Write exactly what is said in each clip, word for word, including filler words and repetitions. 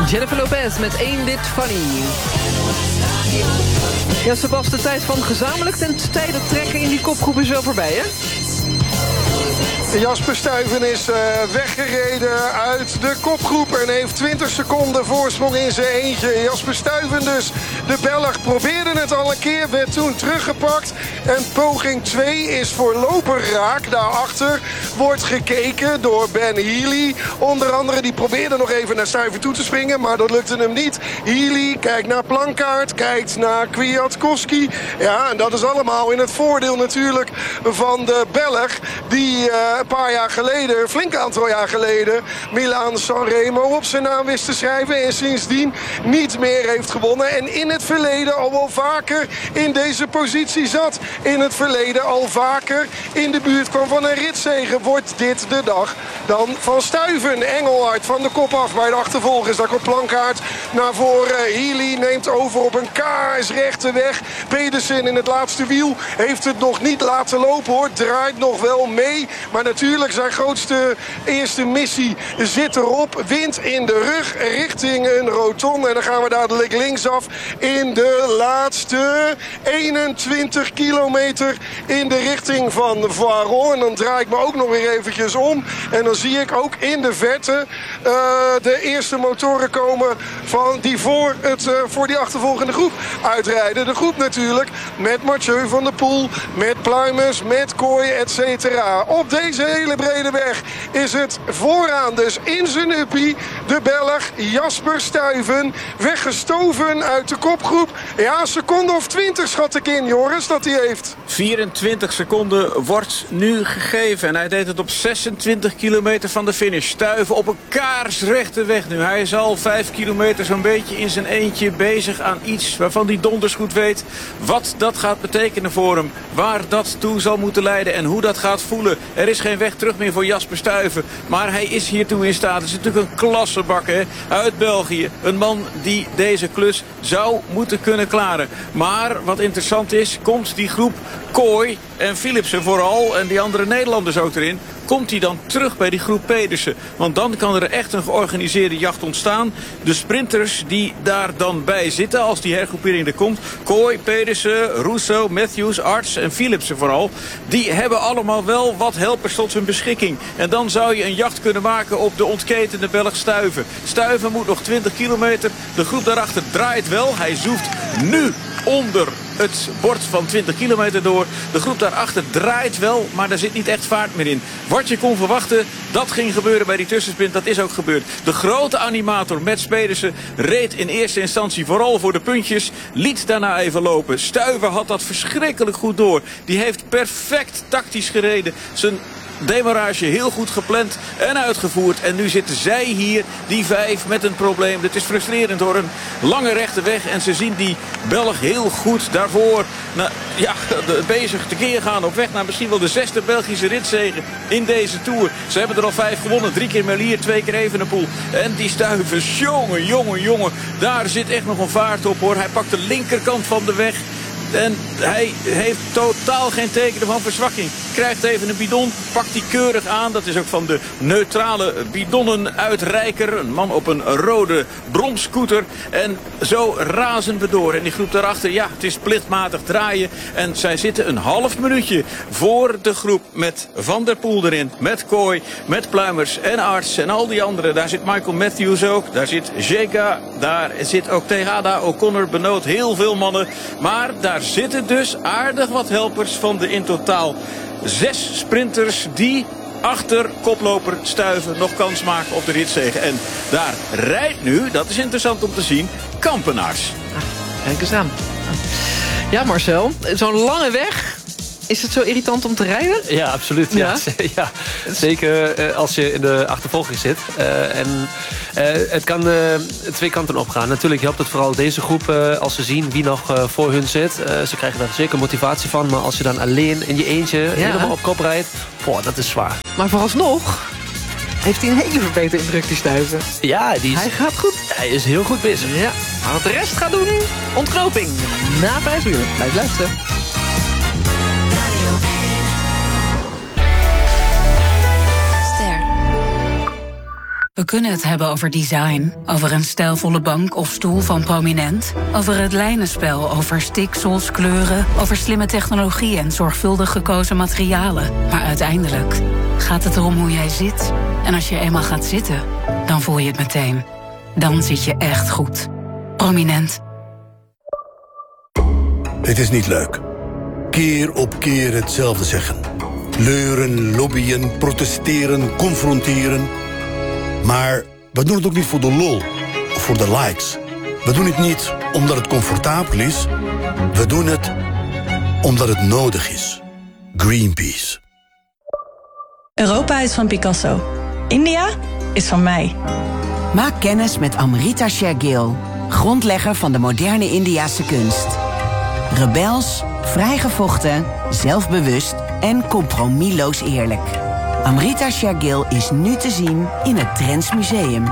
Jennifer Lopez met Ain't It Funny. Ja, Sebas, de tijd van gezamenlijk ten tijde trekken in die kopgroep is wel voorbij, hè? Jasper Stuyven is uh, weggereden uit de kopgroep en heeft twintig seconden voorsprong in zijn eentje. Jasper Stuyven dus, de Belg, probeerde het al een keer, werd toen teruggepakt. En poging twee is voorlopig raak. Daarachter wordt gekeken door Ben Healy. Onder andere, die probeerde nog even naar Stuyven toe te springen, maar dat lukte hem niet. Healy kijkt naar Plankaart, kijkt naar Kwiatkowski. Ja, en dat is allemaal in het voordeel natuurlijk van de Belg, die Uh, een paar jaar geleden, een flink aantal jaar geleden, Milaan Sanremo op zijn naam wist te schrijven en sindsdien niet meer heeft gewonnen. En in het verleden al wel vaker in deze positie zat. In het verleden al vaker in de buurt kwam van een ritszege. Wordt dit de dag dan van Stuyven? Engelhard van de kop af bij de achtervolgers. Daar komt Plankaart naar voren. Healy neemt over op een kaarsrechte weg. Pedersen in het laatste wiel heeft het nog niet laten lopen, hoor. Draait nog wel mee. Maar natuurlijk zijn grootste eerste missie zit erop. Wind in de rug richting een rotonde. En dan gaan we dadelijk linksaf in de laatste eenentwintig kilometer in de richting van Voiron. En dan draai ik me ook nog weer eventjes om. En dan zie ik ook in de verte uh, de eerste motoren komen van die voor, het, uh, voor die achtervolgende groep uitrijden. De groep natuurlijk met Mathieu van der Poel, met Pluimers, met Kooi, et cetera. Op deze hele brede weg is het vooraan dus in zijn uppie de Belg Jasper Stuyven weggestoven uit de kopgroep. Ja, een seconde of twintig schat ik in, Joris, dat hij heeft. vierentwintig seconden wordt nu gegeven en hij deed het op zesentwintig kilometer van de finish. Stuyven op een kaarsrechte weg nu. Hij is al vijf kilometer zo'n beetje in zijn eentje bezig aan iets waarvan hij donders goed weet wat dat gaat betekenen voor hem. Waar dat toe zal moeten leiden en hoe dat gaat voelen. Er is geen weg terug meer voor Jasper Stuyven. Maar hij is hiertoe in staat. Het is natuurlijk een klassebak, hè, uit België. Een man die deze klus zou moeten kunnen klaren. Maar wat interessant is, komt die groep Kooi en Philipsen vooral en die andere Nederlanders ook erin, komt hij dan terug bij die groep Pedersen? Want dan kan er echt een georganiseerde jacht ontstaan. De sprinters die daar dan bij zitten als die hergroepering er komt, Kooi, Pedersen, Russo, Matthews, Arts en Philipsen vooral, die hebben allemaal wel wat helpers tot hun beschikking. En dan zou je een jacht kunnen maken op de ontketende Belg Stuyven. Stuyven moet nog twintig kilometer. De groep daarachter draait wel. Hij zoeft nu onder het bord van twintig kilometer door. De groep daarachter draait wel, maar daar zit niet echt vaart meer in. Wat je kon verwachten, dat ging gebeuren bij die tussensprint. Dat is ook gebeurd. De grote animator Mats Pedersen reed in eerste instantie vooral voor de puntjes. Liet daarna even lopen. Stuyven had dat verschrikkelijk goed door. Die heeft perfect tactisch gereden. Zijn demarrage heel goed gepland en uitgevoerd. En nu zitten zij hier, die vijf, met een probleem. Het is frustrerend hoor. Een lange rechte weg. En ze zien die Belg heel goed daarvoor nou, ja, bezig tekeer gaan. Op weg naar misschien wel de zesde Belgische ritzege in deze Tour. Ze hebben er al vijf gewonnen. Drie keer Merlier, twee keer Evenepoel. En die Stuyven, jongen, jongen, jongen. Daar zit echt nog een vaart op hoor. Hij pakt de linkerkant van de weg. En hij heeft totaal geen tekenen van verzwakking. Krijgt even een bidon, pakt die keurig aan. Dat is ook van de neutrale bidonnenuitreiker. Een man op een rode bromscooter. En zo razen we door. En die groep daarachter, ja, het is plichtmatig draaien. En zij zitten een half minuutje voor de groep met Van der Poel erin. Met Kooi, met Pluimers en Arts en al die anderen. Daar zit Michael Matthews ook. Daar zit Jega. Daar zit ook Tejada, O'Connor, Benoot. Heel veel mannen. Maar daar zitten dus aardig wat helpers van de in totaal zes sprinters die achter koploper Stuyven nog kans maken op de ritzege. En daar rijdt nu, dat is interessant om te zien, Kampenaars. Ah, kijk eens aan. Ja, Marcel, zo'n lange weg. Is het zo irritant om te rijden? Ja, absoluut. Ja. Ja. ja. Zeker uh, als je in de achtervolging zit. Uh, en uh, het kan uh, twee kanten opgaan. Natuurlijk helpt het vooral deze groep uh, als ze zien wie nog uh, voor hun zit. Uh, ze krijgen daar zeker motivatie van. Maar als je dan alleen in je eentje ja. helemaal op kop rijdt, boah, dat is zwaar. Maar vooralsnog heeft hij een hele verbeterde indruk, die Stuyven. Ja, die is, hij gaat goed. Hij is heel goed bezig. Ja. Maar wat de rest gaat doen, ontknoping. Na vijf uur. Blijf luisteren. We kunnen het hebben over design, over een stijlvolle bank of stoel van Prominent, over het lijnenspel, over stiksels, kleuren, over slimme technologie en zorgvuldig gekozen materialen. Maar uiteindelijk gaat het erom hoe jij zit. En als je eenmaal gaat zitten, dan voel je het meteen. Dan zit je echt goed. Prominent. Het is niet leuk. Keer op keer hetzelfde zeggen. Leuren, lobbyen, protesteren, confronteren. Maar we doen het ook niet voor de lol of voor de likes. We doen het niet omdat het comfortabel is. We doen het omdat het nodig is. Greenpeace. Europa is van Picasso. India is van mij. Maak kennis met Amrita Shergill, grondlegger van de moderne Indiase kunst. Rebels, vrijgevochten, zelfbewust en compromisloos eerlijk. Amrita Shergill is nu te zien in het Trends Museum.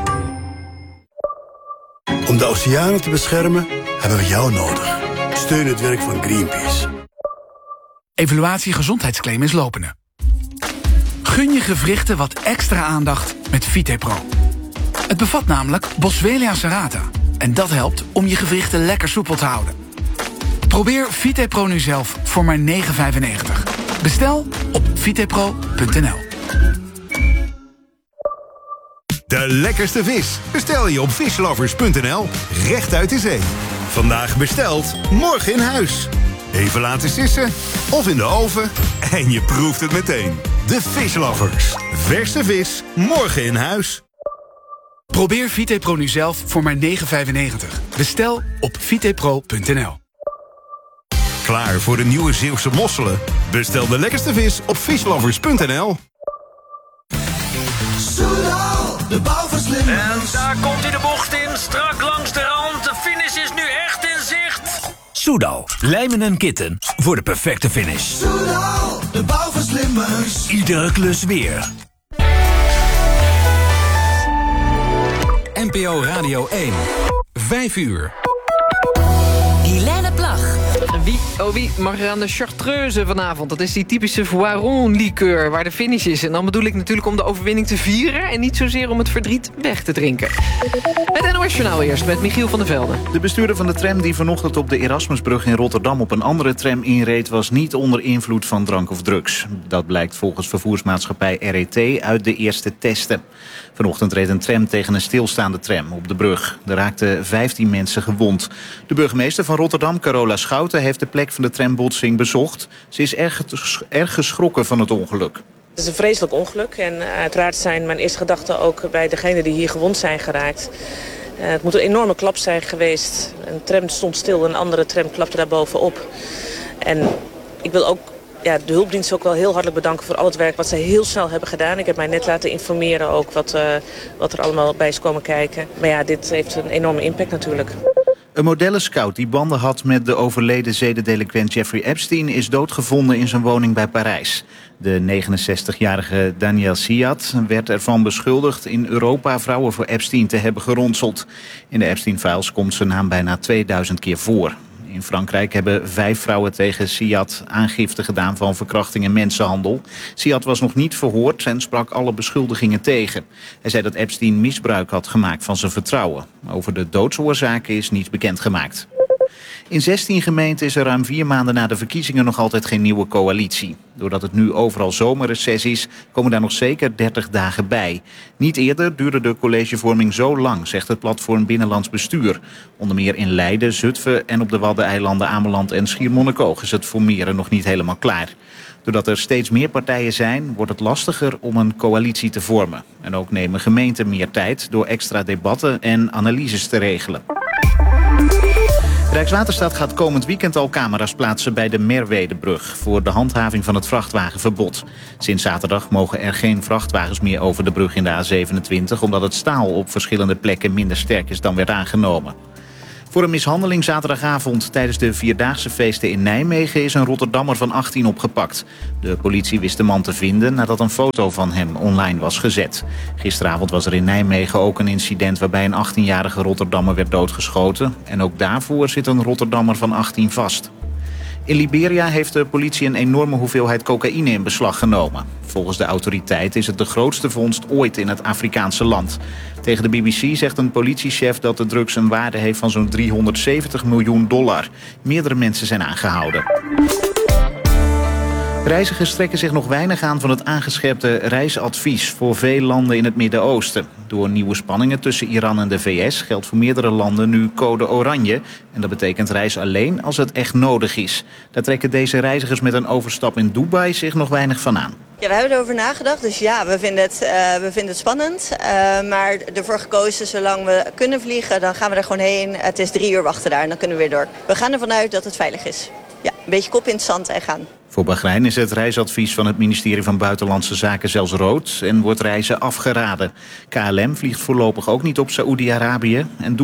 Om de oceanen te beschermen hebben we jou nodig. Steun het werk van Greenpeace. Evaluatie gezondheidsclaim is lopende. Gun je gewrichten wat extra aandacht met Vitepro. Het bevat namelijk Boswellia serrata. En dat helpt om je gewrichten lekker soepel te houden. Probeer Vitepro nu zelf voor maar negen vijfennegentig. Bestel op vitepro punt n l. De lekkerste vis bestel je op fishlovers punt n l. Recht uit de zee. Vandaag besteld, morgen in huis. Even laten sissen of in de oven en je proeft het meteen. De Fishlovers. Verse vis, morgen in huis. Probeer Vitepro nu zelf voor maar negen vijfennegentig. Bestel op vitepro punt n l. Klaar voor de nieuwe Zeeuwse mosselen? Bestel de lekkerste vis op fishlovers punt n l. Soudal, de bouwverslimmers. En daar komt hij de bocht in, strak langs de rand. De finish is nu echt in zicht. Soudal, lijmen en kitten voor de perfecte finish. Soudal, de bouwverslimmers. Iedere klus weer. N P O Radio één. Vijf uur. Helene Plag. Wie, oh wie, mag er aan de Chartreuse vanavond? Dat is die typische Voiron-liqueur waar de finish is. En dan bedoel ik natuurlijk om de overwinning te vieren en niet zozeer om het verdriet weg te drinken. Het N O S Journaal eerst met Michiel van der Velde. De bestuurder van de tram die vanochtend op de Erasmusbrug in Rotterdam op een andere tram inreed was niet onder invloed van drank of drugs. Dat blijkt volgens vervoersmaatschappij R E T uit de eerste testen. Vanochtend reed een tram tegen een stilstaande tram op de brug. Er raakten vijftien mensen gewond. De burgemeester van Rotterdam, Carola Schouten, heeft de plek van de trambotsing bezocht. Ze is erg, erg geschrokken van het ongeluk. Het is een vreselijk ongeluk en uiteraard zijn mijn eerste gedachten ook bij degenen die hier gewond zijn geraakt. Uh, het moet een enorme klap zijn geweest. Een tram stond stil, een andere tram klapte daar bovenop. En ik wil ook ja, de hulpdienst ook wel heel hartelijk bedanken voor al het werk wat zij heel snel hebben gedaan. Ik heb mij net laten informeren ook wat, uh, wat er allemaal bij is komen kijken. Maar ja, dit heeft een enorme impact natuurlijk. Een modellenscout die banden had met de overleden zedendelinquent Jeffrey Epstein is doodgevonden in zijn woning bij Parijs. De negenenzestigjarige Daniel Siad werd ervan beschuldigd in Europa vrouwen voor Epstein te hebben geronseld. In de Epstein-files komt zijn naam bijna tweeduizend keer voor. In Frankrijk hebben vijf vrouwen tegen Siad aangifte gedaan van verkrachting en mensenhandel. Siad was nog niet verhoord en sprak alle beschuldigingen tegen. Hij zei dat Epstein misbruik had gemaakt van zijn vertrouwen. Over de doodsoorzaken is niets bekendgemaakt. In zestien gemeenten is er ruim vier maanden na de verkiezingen nog altijd geen nieuwe coalitie. Doordat het nu overal zomerreces is, komen daar nog zeker dertig dagen bij. Niet eerder duurde de collegevorming zo lang, zegt het platform Binnenlands Bestuur. Onder meer in Leiden, Zutphen en op de Waddeneilanden Ameland en Schiermonnikoog is het formeren nog niet helemaal klaar. Doordat er steeds meer partijen zijn, wordt het lastiger om een coalitie te vormen. En ook nemen gemeenten meer tijd door extra debatten en analyses te regelen. Rijkswaterstaat gaat komend weekend al camera's plaatsen bij de Merwedebrug voor de handhaving van het vrachtwagenverbod. Sinds zaterdag mogen er geen vrachtwagens meer over de brug in de A zevenentwintig, omdat het staal op verschillende plekken minder sterk is dan werd aangenomen. Voor een mishandeling zaterdagavond tijdens de Vierdaagse feesten in Nijmegen is een Rotterdammer van achttien opgepakt. De politie wist de man te vinden nadat een foto van hem online was gezet. Gisteravond was er in Nijmegen ook een incident waarbij een achttienjarige Rotterdammer werd doodgeschoten. En ook daarvoor zit een Rotterdammer van achttien vast. In Liberia heeft de politie een enorme hoeveelheid cocaïne in beslag genomen. Volgens de autoriteit is het de grootste vondst ooit in het Afrikaanse land. Tegen de B B C zegt een politiechef dat de drugs een waarde heeft van zo'n driehonderdzeventig miljoen dollar. Meerdere mensen zijn aangehouden. Reizigers trekken zich nog weinig aan van het aangescherpte reisadvies voor veel landen in het Midden-Oosten. Door nieuwe spanningen tussen Iran en de V S geldt voor meerdere landen nu code oranje. En dat betekent reis alleen als het echt nodig is. Daar trekken deze reizigers met een overstap in Dubai zich nog weinig van aan. Ja, we hebben erover nagedacht, dus ja, we vinden het, uh, we vinden het spannend. Uh, maar ervoor gekozen, zolang we kunnen vliegen, dan gaan we er gewoon heen. Het is drie uur wachten daar en dan kunnen we weer door. We gaan ervan uit dat het veilig is. Ja, een beetje kop in het zand en gaan. Voor Bahrein is het reisadvies van het ministerie van Buitenlandse Zaken zelfs rood en wordt reizen afgeraden. K L M vliegt voorlopig ook niet op Saoedi-Arabië en